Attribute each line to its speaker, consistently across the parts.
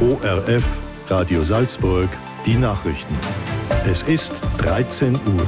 Speaker 1: ORF, Radio Salzburg, die Nachrichten. Es ist 13 Uhr.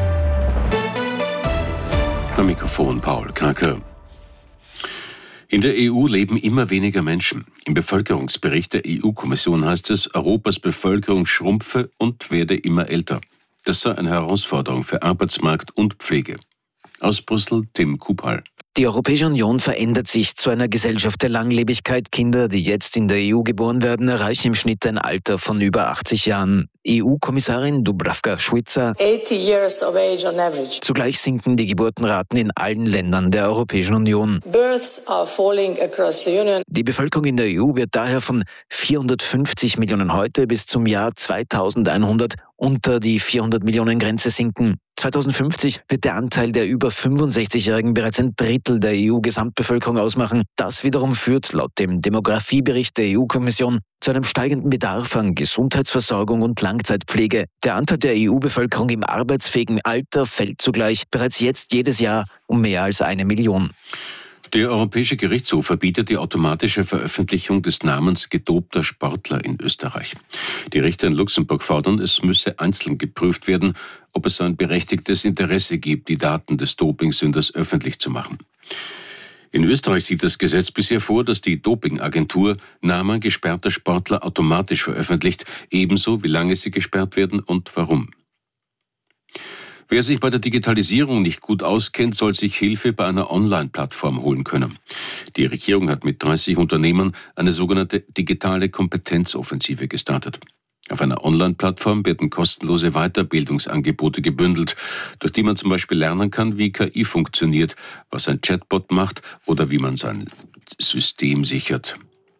Speaker 2: Am Mikrofon Paul Kraker. In der EU leben immer weniger Menschen. Im Bevölkerungsbericht der EU-Kommission heißt es, Europas Bevölkerung schrumpfe und werde immer älter. Das sei eine Herausforderung für Arbeitsmarkt und Pflege. Aus Brüssel, Tim Kupal.
Speaker 3: Die Europäische Union verändert sich zu einer Gesellschaft der Langlebigkeit. Kinder, die jetzt in der EU geboren werden, erreichen im Schnitt ein Alter von über 80 Jahren. EU-Kommissarin Dubravka-Šuica.
Speaker 4: 80 years of age on average.
Speaker 3: Zugleich sinken die Geburtenraten in allen Ländern der Europäischen Union.
Speaker 4: Births are falling across the Union.
Speaker 3: Die Bevölkerung in der EU wird daher von 450 Millionen heute bis zum Jahr 2100 unter die 400 Millionen Grenze sinken. 2050 wird der Anteil der über 65-Jährigen bereits ein Drittel der EU-Gesamtbevölkerung ausmachen. Das wiederum führt laut dem Demografiebericht der EU-Kommission zu einem steigenden Bedarf an Gesundheitsversorgung und Langzeitpflege. Der Anteil der EU-Bevölkerung im arbeitsfähigen Alter fällt zugleich bereits jetzt jedes Jahr um mehr als 1 Million.
Speaker 2: Der Europäische Gerichtshof verbietet die automatische Veröffentlichung des Namens gedopter Sportler in Österreich. Die Richter in Luxemburg fordern, es müsse einzeln geprüft werden, ob es ein berechtigtes Interesse gibt, die Daten des Dopingsünders öffentlich zu machen. In Österreich sieht das Gesetz bisher vor, dass die Dopingagentur Namen gesperrter Sportler automatisch veröffentlicht, ebenso wie lange sie gesperrt werden und warum. Wer sich bei der Digitalisierung nicht gut auskennt, soll sich Hilfe bei einer Online-Plattform holen können. Die Regierung hat mit 30 Unternehmern eine sogenannte digitale Kompetenzoffensive gestartet. Auf einer Online-Plattform werden kostenlose Weiterbildungsangebote gebündelt, durch die man zum Beispiel lernen kann, wie KI funktioniert, was ein Chatbot macht oder wie man sein System sichert.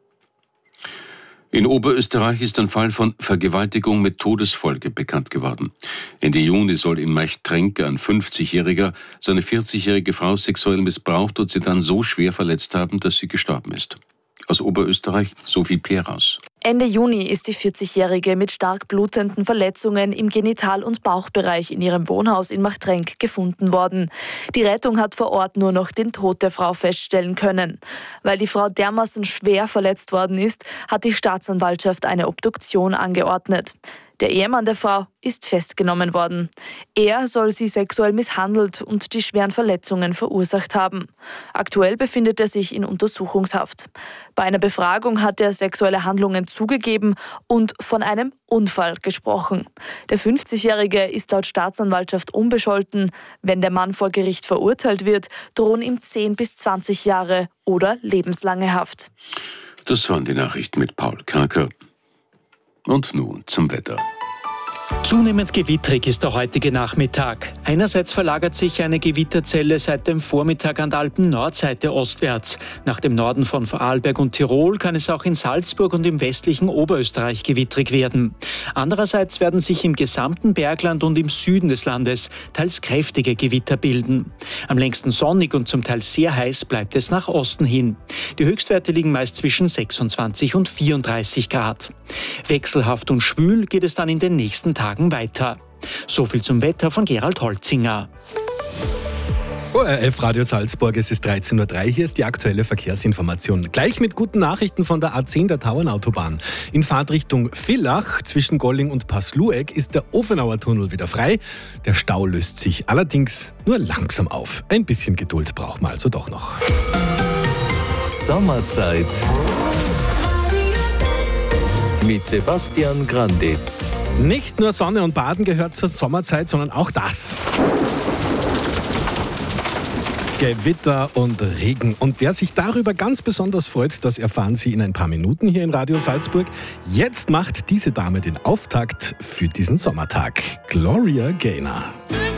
Speaker 2: In Oberösterreich ist ein Fall von Vergewaltigung mit Todesfolge bekannt geworden. Ende Juni soll in Maichtrenk ein 50-Jähriger seine 40-jährige Frau sexuell missbraucht und sie dann so schwer verletzt haben, dass sie gestorben ist. Aus Oberösterreich, Sophie Peraus.
Speaker 5: Ende Juni ist die 40-Jährige mit stark blutenden Verletzungen im Genital- und Bauchbereich in ihrem Wohnhaus in Maichtrenk gefunden worden. Die Rettung hat vor Ort nur noch den Tod der Frau feststellen können. Weil die Frau dermaßen schwer verletzt worden ist, hat die Staatsanwaltschaft eine Obduktion angeordnet. Der Ehemann der Frau ist festgenommen worden. Er soll sie sexuell misshandelt und die schweren Verletzungen verursacht haben. Aktuell befindet er sich in Untersuchungshaft. Bei einer Befragung hat er sexuelle Handlungen zugegeben und von einem Unfall gesprochen. Der 50-Jährige ist laut Staatsanwaltschaft unbescholten. Wenn der Mann vor Gericht verurteilt wird, drohen ihm 10 bis 20 Jahre oder lebenslange Haft.
Speaker 2: Das waren die Nachrichten mit Paul Kraker. Und nun zum Wetter.
Speaker 6: Zunehmend gewittrig ist der heutige Nachmittag. Einerseits verlagert sich eine Gewitterzelle seit dem Vormittag an der Alpen-Nordseite ostwärts. Nach dem Norden von Vorarlberg und Tirol kann es auch in Salzburg und im westlichen Oberösterreich gewittrig werden. Andererseits werden sich im gesamten Bergland und im Süden des Landes teils kräftige Gewitter bilden. Am längsten sonnig und zum Teil sehr heiß bleibt es nach Osten hin. Die Höchstwerte liegen meist zwischen 26 und 34 Grad. Wechselhaft und schwül geht es dann in den nächsten Tagen weiter. So viel zum Wetter von Gerald Holzinger.
Speaker 7: ORF Radio Salzburg, es ist 13.03 Uhr, hier ist die aktuelle Verkehrsinformation. Gleich mit guten Nachrichten von der A10 der Tauernautobahn. In Fahrtrichtung Villach zwischen Golling und Passlueck ist der Ofenauer Tunnel wieder frei. Der Stau löst sich allerdings nur langsam auf. Ein bisschen Geduld braucht man also doch noch.
Speaker 8: Sommerzeit mit Sebastian Granditz.
Speaker 7: Nicht nur Sonne und Baden gehört zur Sommerzeit, sondern auch das. Gewitter und Regen. Und wer sich darüber ganz besonders freut, das erfahren Sie in ein paar Minuten hier in Radio Salzburg. Jetzt macht diese Dame den Auftakt für diesen Sommertag. Gloria Gaynor.